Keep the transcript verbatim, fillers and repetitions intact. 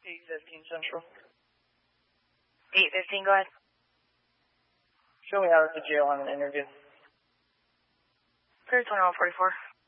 eight fifteen Central. eight fifteen, go ahead. Show me out at the jail on an interview. Clear twenty-one forty-four.